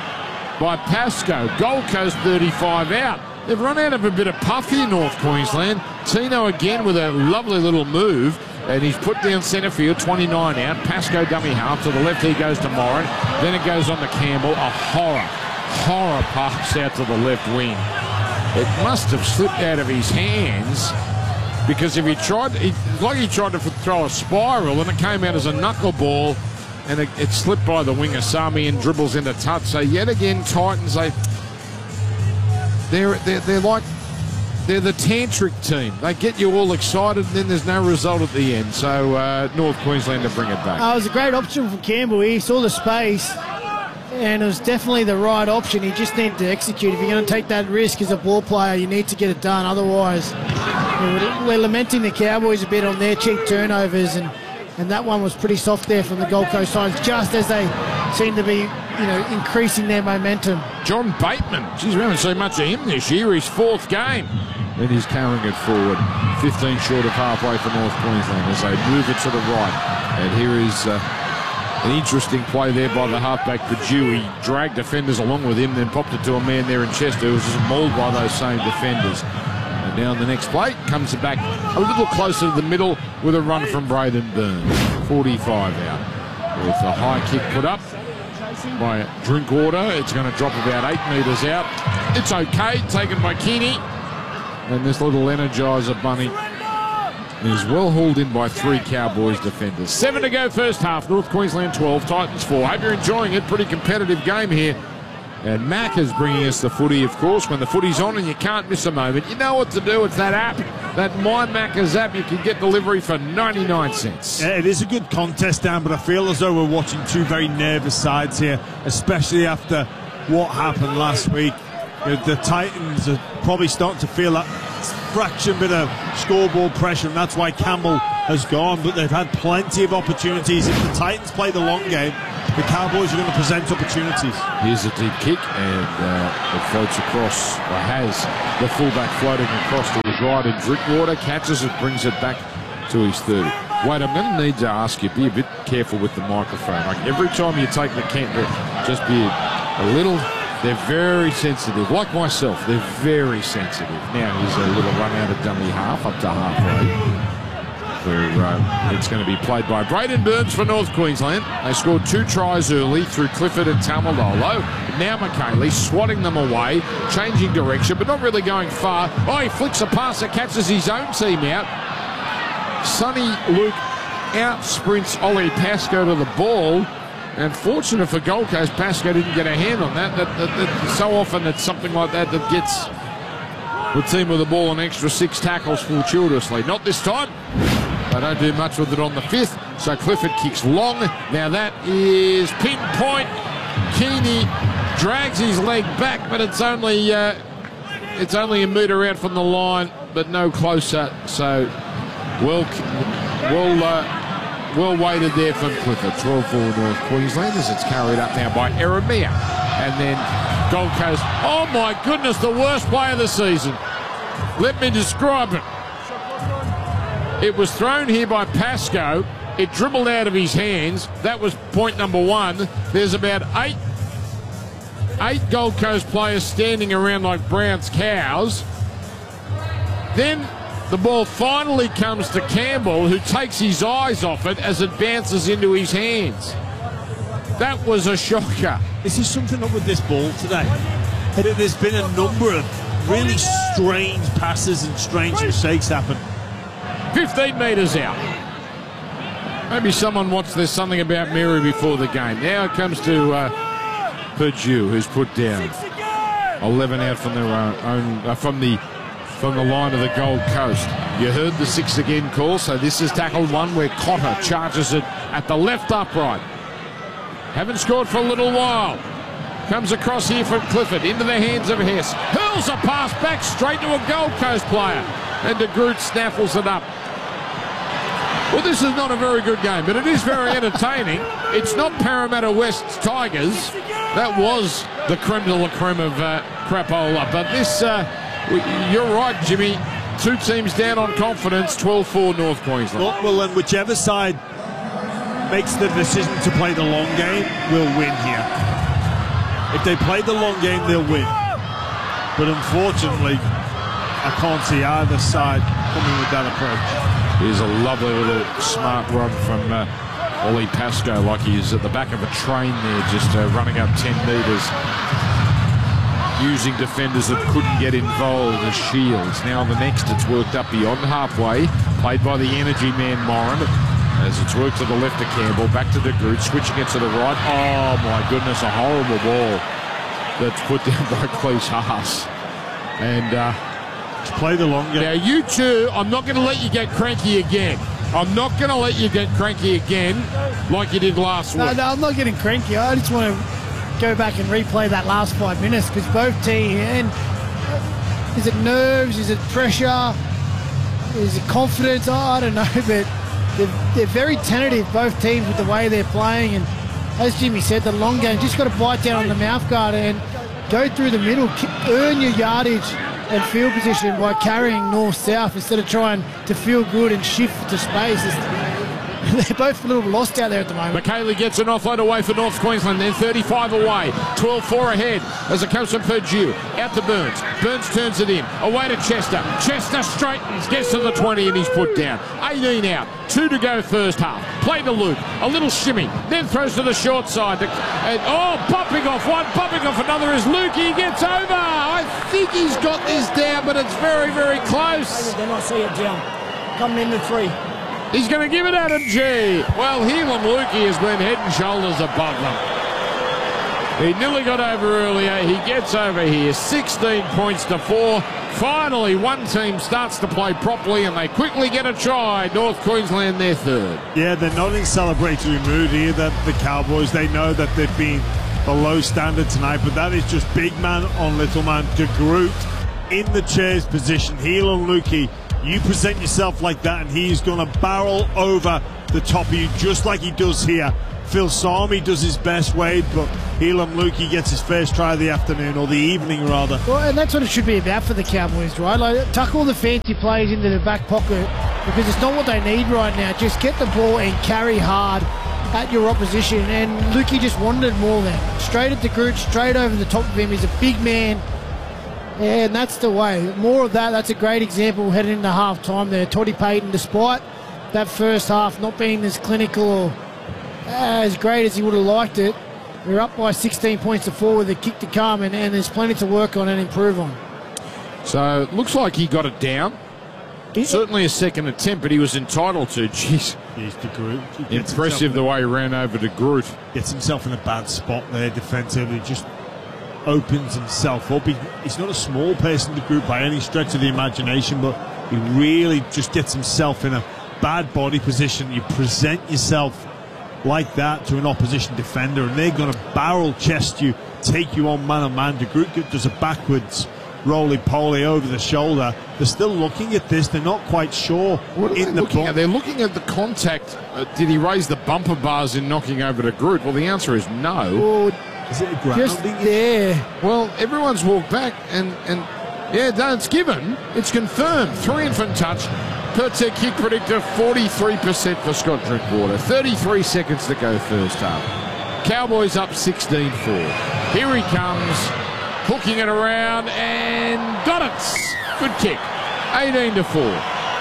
by Pascoe. Gold Coast thirty-five out. They've run out of a bit of puff here, North Queensland. Tino again with a lovely little move, and he's put down centre field, twenty-nine out. Pascoe dummy half. To the left, he goes to Moran. Then it goes on to Campbell. A horror, horror pass out to the left wing. It must have slipped out of his hands, because if he tried, he, like he tried to throw a spiral, and it came out as a knuckleball, and it, it slipped by the winger, Sami, and dribbles into touch. So yet again, Titans, they... They're, they're, they're like, they're the tantric team. They get you all excited, and then there's no result at the end. So uh, North Queensland to bring it back.
Uh, it was a great option for Campbell. He saw the space, and it was definitely the right option. He just needed to execute. If you're going to take that risk as a ball player, you need to get it done. Otherwise, we're, we're lamenting the Cowboys a bit on their cheap turnovers, and, and that one was pretty soft there from the Gold Coast Titans, just as they seem to be, you know, increasing their momentum.
John Bateman, geez, we haven't seen much of him this year. His fourth game. Then he's carrying it forward. fifteen short of halfway for North Queensland as they move it to the right. And here is uh, an interesting play there by the halfback, Purdue. He dragged defenders along with him, then popped it to a man there in Chester who was just mauled by those same defenders. And now the next play comes back a little closer to the middle with a run from Braden Burns. forty-five out. With a high kick put up by Drinkwater. It's going to drop about eight metres out. It's okay, taken by Keaney. And this little Energizer bunny is well hauled in by three Cowboys defenders. Seven to go first half. North Queensland twelve, Titans four. Hope you're enjoying it. Pretty competitive game here. And Mac is bringing us the footy, of course. When the footy's on and you can't miss a moment, you know what to do. It's that app, that My Macca's app. You can get delivery for ninety-nine cents.
Yeah, it is a good contest, Dan, but I feel as though we're watching two very nervous sides here, especially after what happened last week. You know, the Titans are probably starting to feel that fraction bit of scoreboard pressure, and that's why Campbell has gone. But they've had plenty of opportunities. If the Titans play the long game, the Cowboys are going to present opportunities.
Here's a deep kick, and uh, it floats across, or has the fullback floating across to his right, and Drinkwater catches it, brings it back to his thirty. Wait, I'm going to need to ask you, be a bit careful with the microphone. Like every time you take the can, just be a little, they're very sensitive. Like myself, they're very sensitive. Now here's a little run out of dummy half, up to halfway. Where, uh, it's going to be played by Braden Burns for North Queensland. They scored two tries early through Clifford and Tamalolo. Now McKaylee swatting them away, changing direction, but not really going far. Oh, he flicks a pass that catches his own team out. Sonny Luke out sprints Ollie Pascoe to the ball. And fortunate for Gold Coast, Pascoe didn't get a hand on that. That, that, that. So often it's something like that that gets the team with the ball an extra six tackles fortuitously. Not this time. They don't do much with it on the fifth. So Clifford kicks long. Now that is pinpoint. Keeney drags his leg back, but it's only uh, it's only a metre out from the line, but no closer. So well, well, uh, well weighted there from Clifford. twelve four North Queensland as it's carried up now by Eremia. And then Gold Coast. Oh my goodness, the worst play of the season. Let me describe it. It was thrown here by Pascoe. It dribbled out of his hands. That was point number one. There's about eight, eight Gold Coast players standing around like Brown's cows. Then the ball finally comes to Campbell, who takes his eyes off it as it bounces into his hands. That was a shocker.
This is something up with this ball today. There's been a number of really strange passes and strange mistakes happen.
fifteen metres out. Maybe someone watched There's Something About Mary before the game. Now it comes to uh, Purdue, who's put down eleven out from their own, own uh, from the from the line of the Gold Coast. You heard the six again call, so this is tackle one where Cotter charges it at the left upright. Haven't scored for a little while. Comes across here from Clifford into the hands of Hess. Hurls a pass back straight to a Gold Coast player. And De Groot snaffles it up. Well, this is not a very good game, but it is very entertaining. It's not Parramatta West's Tigers. That was the creme de la creme of uh, crapola. But this, uh, you're right, Jimmy. Two teams down on confidence, twelve four North Queensland.
Well, well, then whichever side makes the decision to play the long game will win here. If they play the long game, they'll win. But unfortunately, I can't see either side coming with that approach.
Here's a lovely little smart run from uh, Ollie Pascoe, like he's at the back of a train there, just uh, running up ten metres, using defenders that couldn't get involved as shields. Now the next, it's worked up beyond halfway, played by the energy man Moran, as it's worked to the left of Campbell, back to De Groot, switching it to the right. Oh my goodness, a horrible ball that's put down by Cleese Haas. And uh,
just play the long game.
Now you two, I'm not going to let you get cranky again. I'm not going to let you get cranky again like you did last
no,
week.
No, I'm not getting cranky. I just want to go back and replay that last five minutes because both teams, and is it nerves, is it pressure, is it confidence? Oh, I don't know, but they're, they're very tentative, both teams, with the way they're playing. And as Jimmy said, the long game, just got to bite down on the mouth guard and go through the middle, earn your yardage and field position by carrying north-south instead of trying to feel good and shift to space. It's, they're both a little lost out there at the moment.
McKaylee gets an offload away for North Queensland, then thirty-five away, twelve four ahead as it comes from Purdue. Out to Burns. Burns turns it in. Away to Chester. Chester straightens, gets to the twenty and he's put down. eighteen out. Two to go first half. Play to Luke. A little shimmy. Then throws to the short side. To, and, oh, bumping off one, bumping off another as Luke. He gets over. I think he's got this down, but it's very, very close.
They might see it down. Coming in the three.
He's going to give it Adam G. Well, Helam Lukey has been head and shoulders above them. He nearly got over earlier. He gets over here. sixteen points to four. Finally, one team starts to play properly and they quickly get a try. North Queensland, their third.
Yeah, they're not in celebratory mood here, the, the Cowboys. They know that they've been below standard tonight, but that is just big man on little man. De Groot in the chair's position, heel and Lukey, you present yourself like that and he's going to barrel over the top of you just like he does here. Phil Salmi does his best, Wade, but Elam Lukey gets his first try of the afternoon, or the evening rather.
Well, and that's what it should be about for the Cowboys, right? Like, tuck all the fancy plays into the back pocket, because it's not what they need right now. Just get the ball and carry hard at your opposition, and Lukey just wanted more then. Straight at the Groot, straight over the top of him. He's a big man, and that's the way. More of that. That's a great example heading into half-time there. Toddy Payton, despite that first half not being as clinical or as great as he would have liked it, we're up by sixteen points to four with a kick to come, and, and there's plenty to work on and improve on.
So it looks like he got it down. Certainly a second attempt, but he was entitled to. Jeez.
He's the Groot. He
Impressive the way he ran over to Groot.
Gets himself in a bad spot there defensively. Just opens himself up. He, he's not a small person, the Groot, by any stretch of the imagination, but he really just gets himself in a bad body position. You present yourself like that to an opposition defender, and they're going to barrel chest you, take you on man on man. De Groot does a backwards roly-poly over the shoulder. They're still looking at this. They're not quite sure.
What are
in
they
the
looking at? They're looking at the contact. Uh, did he raise the bumper bars in knocking over De Groot? Well, the answer is no.
Oh,
is it a grounding?
Just there.
Well, everyone's walked back, and, and yeah, no, it's given. It's confirmed. Three infant touch. Per tech kick predictor, forty-three percent for Scott Drinkwater. thirty-three seconds to go first half. Cowboys up sixteen four. Here he comes, hooking it around, and got it. Good kick. eighteen to four.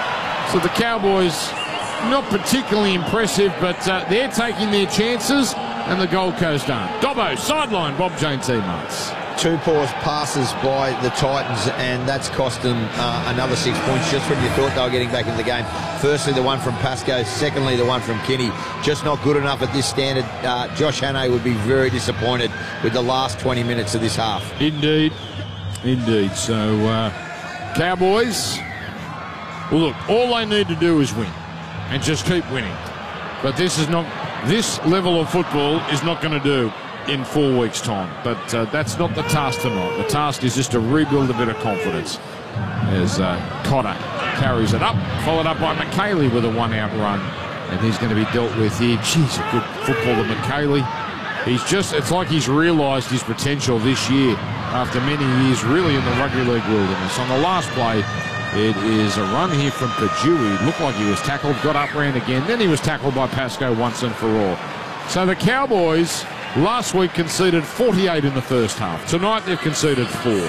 So the Cowboys, not particularly impressive, but uh, they're taking their chances, and the Gold Coast aren't. Dobbo, sideline, Bob Jane teammates.
Two poor passes by the Titans, and that's cost them uh, another six points just when you thought they were getting back into the game. Firstly, the one from Pascoe. Secondly, the one from Kinney. Just not good enough at this standard. Uh, Josh Hannay would be very disappointed with the last twenty minutes of this half.
Indeed. Indeed. So, uh, Cowboys, well, look, all they need to do is win and just keep winning. But this is not, this level of football is not going to do in four weeks' time. But uh, that's not the task tonight. The task is just to rebuild a bit of confidence as uh, Cotter carries it up, followed up by McKaylee with a one-out run. And he's going to be dealt with here. Jeez, a good footballer, McKaylee. He's just, it's like he's realised his potential this year after many years really in the rugby league wilderness. On the last play, it is a run here from Pajui. Looked like he was tackled, got up, ran again. Then he was tackled by Pascoe once and for all. So the Cowboys last week conceded forty-eight in the first half. Tonight they've conceded four.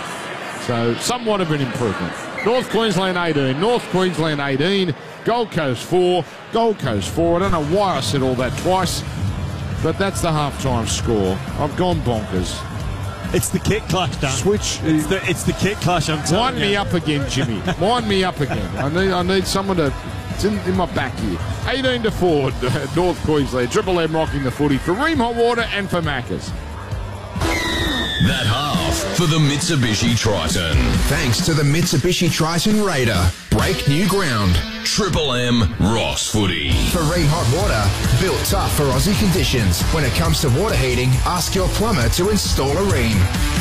So somewhat of an improvement. North Queensland eighteen, North Queensland eighteen, Gold Coast four, Gold Coast four. I don't know why I said all that twice, but that's the halftime score. I've gone bonkers.
It's the kick clash, Dan.
Switch.
It's the, it's the kick clash, I'm telling
Wind
you.
me up again, Jimmy. Wind me up again. I need I need someone to... It's in, in my back here. eighteen to four, North Queensland. Triple M rocking the footy for Ream Hot Water and for Macca's.
That half for the Mitsubishi Triton.
Thanks to the Mitsubishi Triton Raider. Break new ground.
Triple M Ross Footy.
For Ream Hot Water, built tough for Aussie conditions. When it comes to water heating, ask your plumber to install a Ream.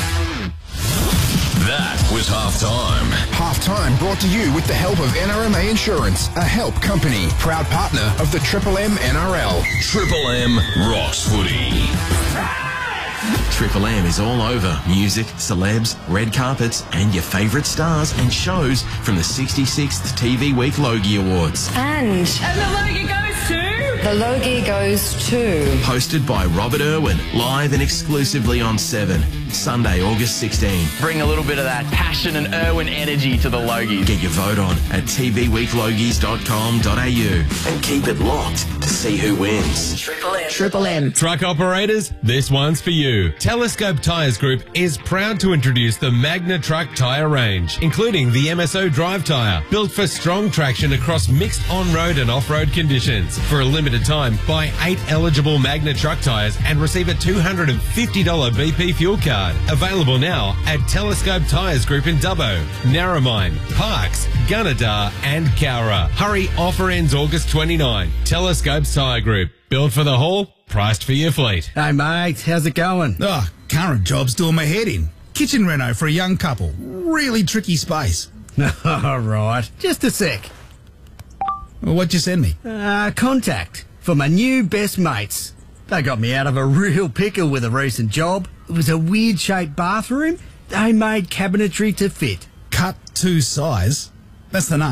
That was halftime.
Halftime brought to you with the help of N R M A Insurance, a help company, proud partner of the Triple M N R L.
Triple M Ross Footy.
Triple M is all over music, celebs, red carpets, and your favourite stars and shows from the sixty-sixth T V Week Logie Awards.
And... And the Logie goes to... The Logie goes to...
Hosted by Robert Irwin, live and exclusively on Seven, Sunday, August sixteenth.
Bring a little bit of that passion and Irwin energy to the Logies.
Get your vote on at t v week logies dot com dot a u and keep it locked to see who wins.
Triple M. Triple M.
Truck operators, this one's for you. Telescope Tyres Group is proud to introduce the Magna Truck tyre range, including the M S O Drive tyre, built for strong traction across mixed on-road and off-road conditions. For a limited time, buy eight eligible Magna Truck tyres and receive a two hundred fifty dollars B P fuel card. Available now at Telescope Tyres Group in Dubbo, Narromine, Parkes, Gunnedah and Cowra. Hurry, offer ends August twenty-ninth. Telescope Tyre Group. Built for the haul, priced for your fleet.
Hey mate, how's it going?
Oh, current job's doing my head in.
Kitchen reno for a young couple. Really tricky space.
All right, just a sec.
Well, what'd you send me?
Uh, contact for my new best mates. They got me out of a real pickle with a recent job. It was a weird-shaped bathroom. They made cabinetry to fit.
Cut to size? That's the name.